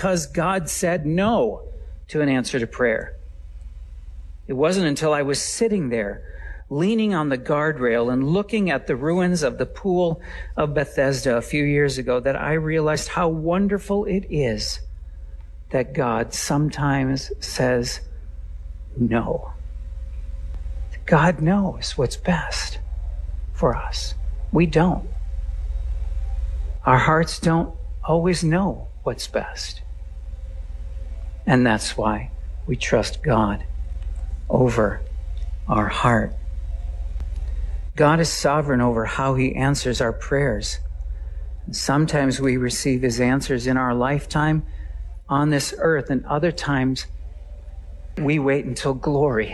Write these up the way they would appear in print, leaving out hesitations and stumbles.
because God said no to an answer to prayer. It wasn't until I was sitting there, leaning on the guardrail and looking at the ruins of the pool of Bethesda a few years ago, that I realized how wonderful it is that God sometimes says no. God knows what's best for us. We don't. Our hearts don't always know what's best. And that's why we trust God over our heart. God is sovereign over how he answers our prayers. And sometimes we receive his answers in our lifetime on this earth, and other times we wait until glory.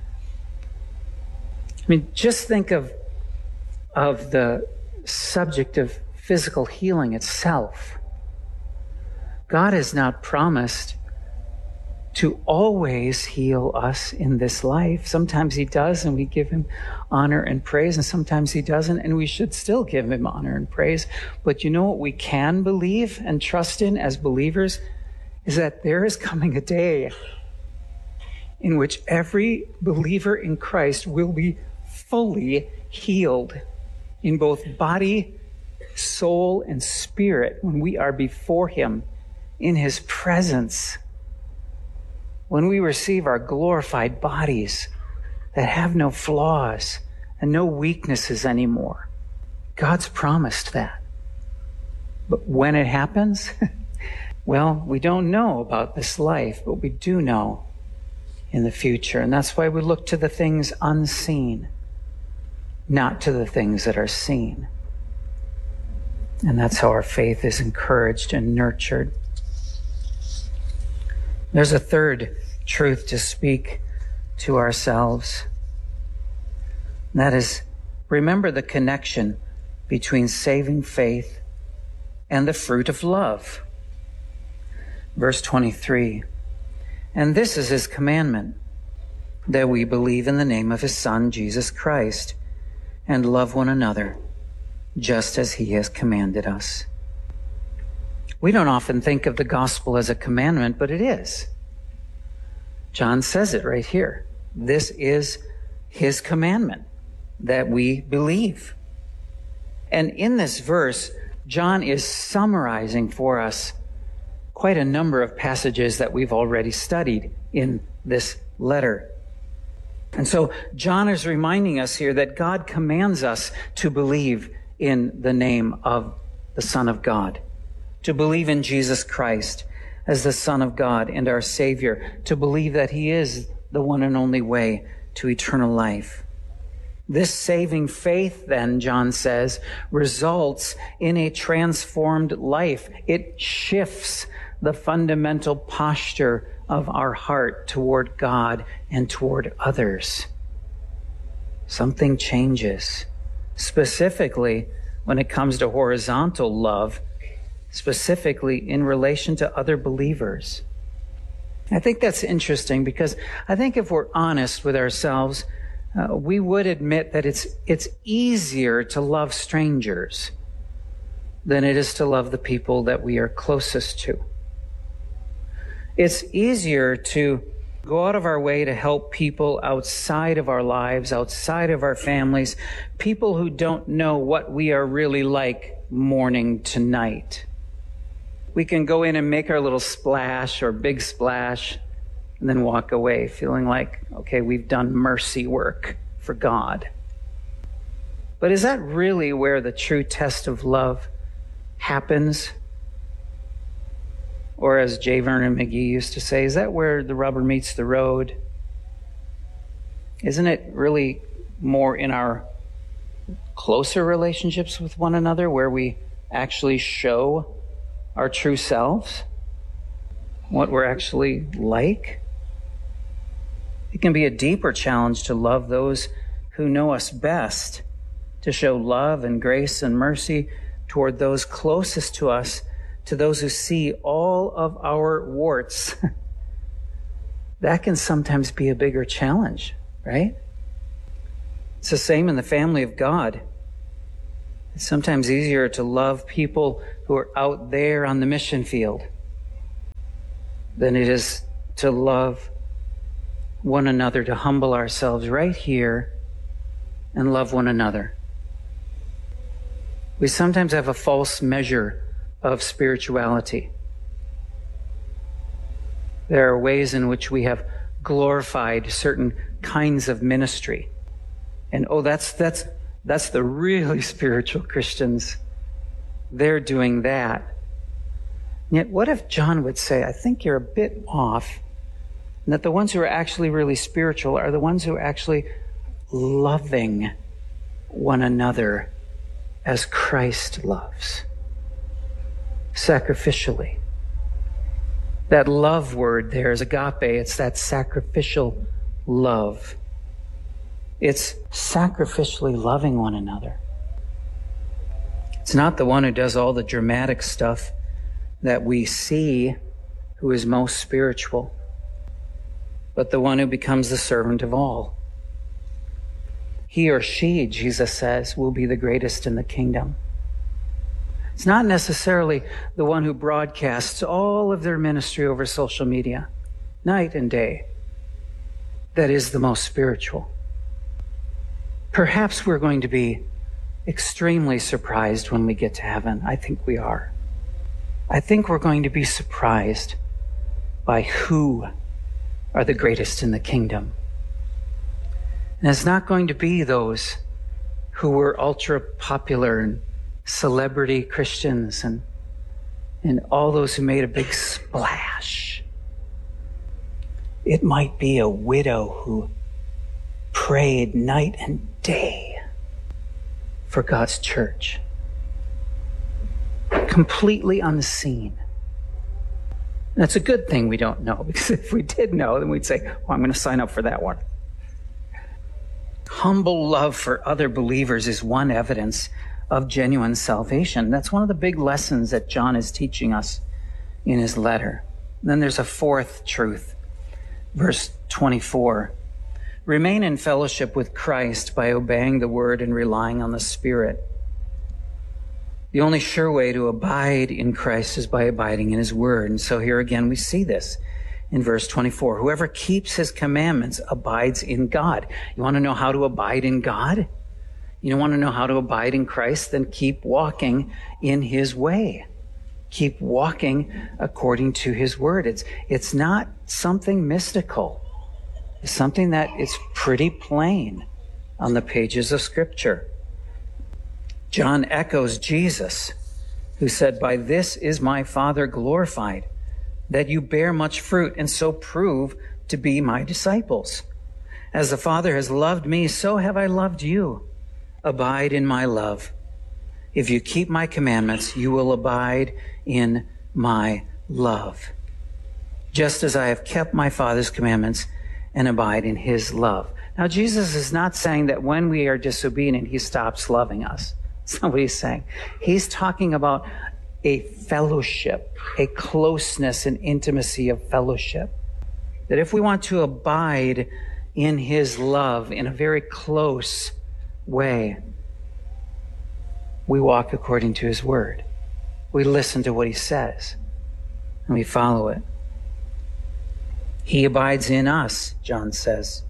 I mean, just think of the subject of physical healing itself. God has not promised to always heal us in this life. Sometimes he does, and we give him honor and praise, and sometimes he doesn't, and we should still give him honor and praise. But you know what we can believe and trust in as believers is that there is coming a day in which every believer in Christ will be fully healed in both body, soul, and spirit when we are before him in his presence. When we receive our glorified bodies that have no flaws and no weaknesses anymore. God's promised that. But when it happens, well, we don't know about this life, but we do know in the future. And that's why we look to the things unseen, not to the things that are seen. And that's how our faith is encouraged and nurtured. There's a third truth to speak to ourselves. And that is, remember the connection between saving faith and the fruit of love. Verse 23, and this is his commandment, that we believe in the name of his Son, Jesus Christ, and love one another, just as he has commanded us. We don't often think of the gospel as a commandment, but it is. John says it right here. This is his commandment, that we believe. And in this verse, John is summarizing for us quite a number of passages that we've already studied in this letter. And so John is reminding us here that God commands us to believe in the name of the Son of God, to believe in Jesus Christ as the Son of God and our Savior, to believe that he is the one and only way to eternal life. This saving faith, then, John says, results in a transformed life. It shifts the fundamental posture of our heart toward God and toward others. Something changes, specifically when it comes to horizontal love, specifically in relation to other believers. I think that's interesting because I think if we're honest with ourselves, we would admit that it's easier to love strangers than it is to love the people that we are closest to. It's easier to go out of our way to help people outside of our lives, outside of our families, people who don't know what we are really like morning to night. We can go in and make our little splash or big splash and then walk away feeling like, okay, we've done mercy work for God. But is that really where the true test of love happens? Or as J. Vernon McGee used to say, is that where the rubber meets the road? Isn't it really more in our closer relationships with one another where we actually show our true selves, what we're actually like? It can be a deeper challenge to love those who know us best, to show love and grace and mercy toward those closest to us, to those who see all of our warts. That can sometimes be a bigger challenge, right? It's the same in the family of God. It's sometimes easier to love people who are out there on the mission field than it is to love one another, to humble ourselves right here and love one another. We sometimes have a false measure of spirituality. There are ways in which we have glorified certain kinds of ministry. And that's the really spiritual Christians. They're doing that. And yet, what if John would say, I think you're a bit off, and that the ones who are actually really spiritual are the ones who are actually loving one another as Christ loves, sacrificially. That love word there is agape. It's that sacrificial love. It's sacrificially loving one another. It's not the one who does all the dramatic stuff that we see who is most spiritual, but the one who becomes the servant of all. He or she, Jesus says, will be the greatest in the kingdom. It's not necessarily the one who broadcasts all of their ministry over social media, night and day, that is the most spiritual. Perhaps we're going to be extremely surprised when we get to heaven. I think we are. I think we're going to be surprised by who are the greatest in the kingdom. And it's not going to be those who were ultra popular and celebrity Christians and all those who made a big splash. It might be a widow who prayed night and day for God's church, completely unseen. And it's a good thing we don't know, because if we did know, then we'd say, well, I'm going to sign up for that one. Humble love for other believers is one evidence of genuine salvation. That's one of the big lessons that John is teaching us in his letter. And then there's a fourth truth. Verse 24. Remain in fellowship with Christ by obeying the word and relying on the Spirit. The only sure way to abide in Christ is by abiding in his word. And so here again we see this in verse 24. Whoever keeps his commandments abides in God. You want to know how to abide in God? You want to know how to abide in Christ? Then keep walking in his way. Keep walking according to his word. It's not something mystical. It's something that is pretty plain on the pages of Scripture. John echoes Jesus, who said, by this is my Father glorified, that you bear much fruit and so prove to be my disciples. As the Father has loved me, so have I loved you. Abide in my love. If you keep my commandments, you will abide in my love, just as I have kept my Father's commandments and abide in his love. Now, Jesus is not saying that when we are disobedient, he stops loving us. That's not what he's saying. He's talking about a fellowship, a closeness and intimacy of fellowship. That if we want to abide in his love in a very close way, we walk according to his word. We listen to what he says, and we follow it. He abides in us, John says,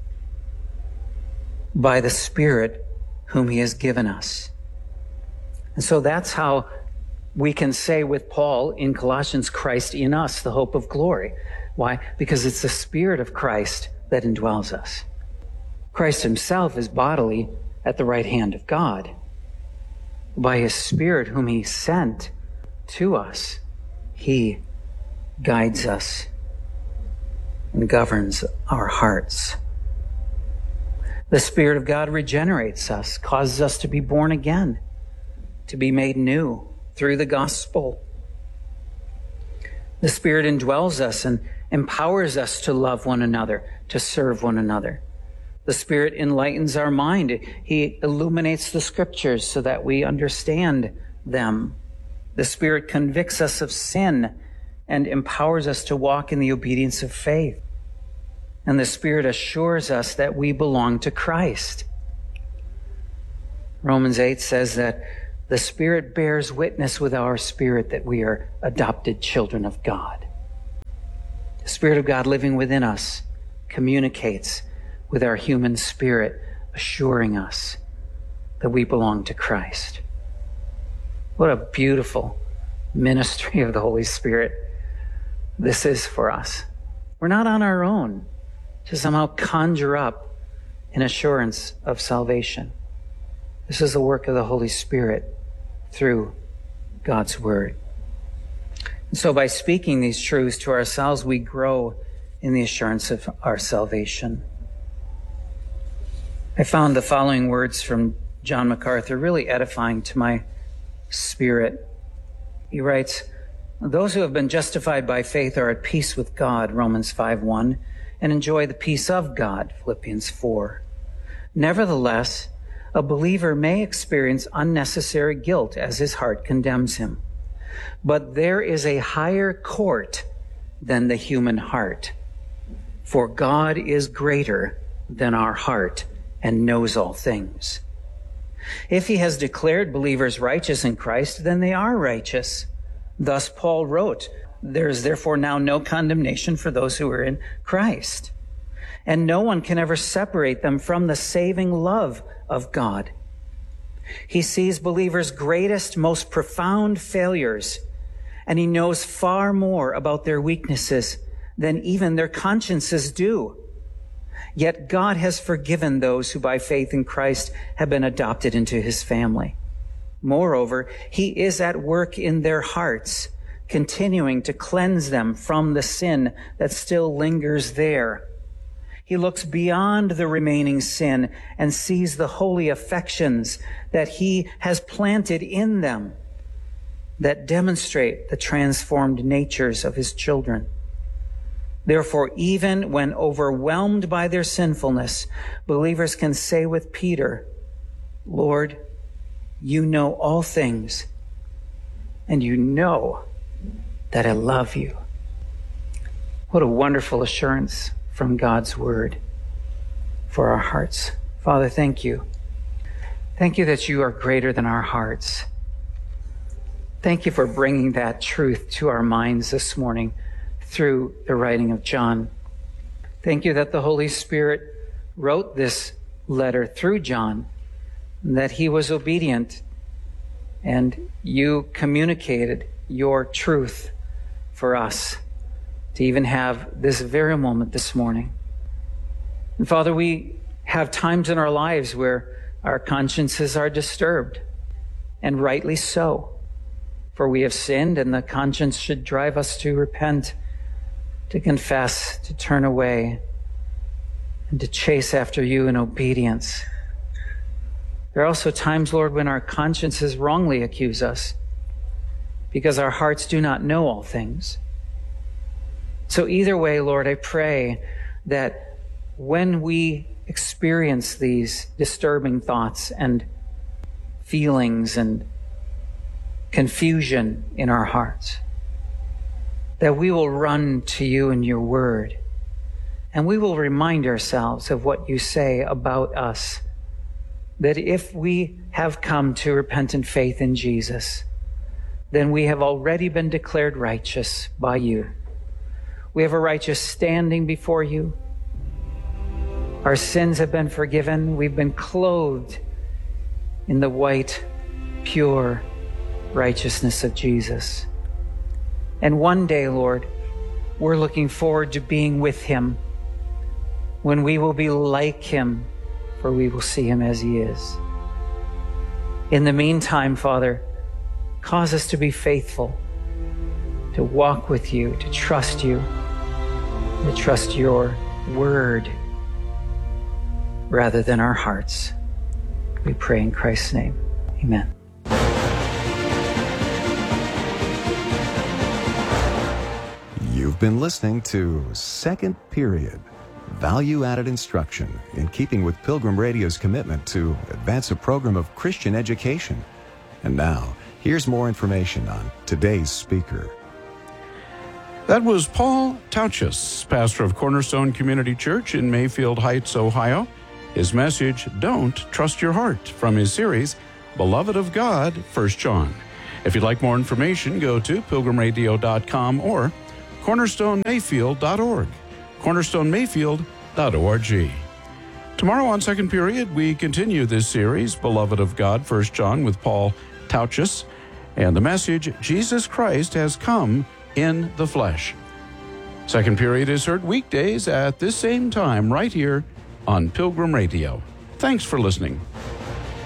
by the Spirit whom he has given us. And so that's how we can say with Paul in Colossians, Christ in us, the hope of glory. Why? Because it's the Spirit of Christ that indwells us. Christ himself is bodily at the right hand of God. By his Spirit whom he sent to us, he guides us and governs our hearts. The Spirit of God regenerates us, causes us to be born again, to be made new through the gospel. The Spirit indwells us and empowers us to love one another, to serve one another. The Spirit enlightens our mind. He illuminates the Scriptures so that we understand them. The Spirit convicts us of sin and empowers us to walk in the obedience of faith. And the Spirit assures us that we belong to Christ. Romans 8 says that the Spirit bears witness with our spirit that we are adopted children of God. Spirit of God living within us communicates with our human spirit, assuring us that we belong to Christ. What a beautiful ministry of the Holy Spirit this is for us. We're not on our own to somehow conjure up an assurance of salvation. This is the work of the Holy Spirit through God's Word. And so by speaking these truths to ourselves, we grow in the assurance of our salvation. I found the following words from John MacArthur really edifying to my spirit. He writes, "Those who have been justified by faith are at peace with God," Romans 5:1, "and enjoy the peace of God," Philippians 4. Nevertheless, a believer may experience unnecessary guilt as his heart condemns him. But there is a higher court than the human heart, for God is greater than our heart and knows all things. If he has declared believers righteous in Christ, then they are righteous. Thus Paul wrote, "There is therefore now no condemnation for those who are in Christ." And no one can ever separate them from the saving love of God. He sees believers' greatest, most profound failures, and he knows far more about their weaknesses than even their consciences do. Yet God has forgiven those who by faith in Christ have been adopted into his family. Moreover, he is at work in their hearts, continuing to cleanse them from the sin that still lingers there. He looks beyond the remaining sin and sees the holy affections that he has planted in them that demonstrate the transformed natures of his children. Therefore, even when overwhelmed by their sinfulness, believers can say with Peter, "Lord, you know all things, and you know that I love you." What a wonderful assurance from God's Word for our hearts. Father, thank you. Thank you that you are greater than our hearts. Thank you for bringing that truth to our minds this morning through the writing of John. Thank you that the Holy Spirit wrote this letter through John, and that he was obedient, and you communicated your truth for us to even have this very moment this morning. And Father, we have times in our lives where our consciences are disturbed, and rightly so, for we have sinned, and the conscience should drive us to repent, to confess, to turn away, and to chase after you in obedience. There are also times, Lord, when our consciences wrongly accuse us because our hearts do not know all things. So either way, Lord, I pray that when we experience these disturbing thoughts and feelings and confusion in our hearts, that we will run to you and your word, and we will remind ourselves of what you say about us, that if we have come to repentant faith in Jesus, then we have already been declared righteous by you. We have a righteous standing before you. Our sins have been forgiven. We've been clothed in the white, pure righteousness of Jesus. And one day, Lord, we're looking forward to being with him, when we will be like him, for we will see him as he is. In the meantime, Father, cause us to be faithful, to walk with you, to trust you, to trust your word rather than our hearts. We pray in Christ's name. Amen. You've been listening to Second Period, value-added instruction in keeping with Pilgrim Radio's commitment to advance a program of Christian education. And now, here's more information on today's speaker. That was Paul Tauchus, pastor of Cornerstone Community Church in Mayfield Heights, Ohio. His message, Don't Trust Your Heart, from his series, Beloved of God, 1 John. If you'd like more information, go to pilgrimradio.com or cornerstonemayfield.org. cornerstonemayfield.org. Tomorrow on Second Period, we continue this series, Beloved of God, 1 John, with Paul Tauchus, and the message, Jesus Christ has come in the flesh. Second Period is heard weekdays at this same time right here on Pilgrim Radio. Thanks for listening.